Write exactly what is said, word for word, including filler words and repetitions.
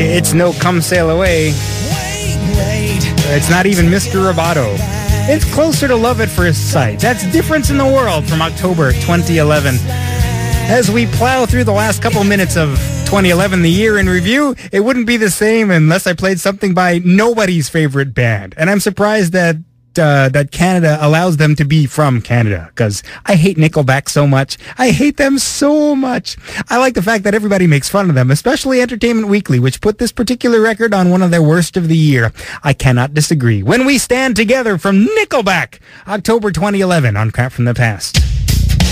It's no Come Sail Away. It's not even Mister Roboto. It's closer to Love at First Sight. That's Difference in the World from October twenty eleven. As we plow through the last couple minutes of twenty eleven, the year in review, it wouldn't be the same unless I played something by nobody's favorite band. And I'm surprised that uh, that Canada allows them to be from Canada, because I hate Nickelback so much. I hate them so much. I like the fact that everybody makes fun of them, especially Entertainment Weekly, which put this particular record on one of their worst of the year. I cannot disagree. When We Stand Together from Nickelback, October twenty eleven on Crap from the Past.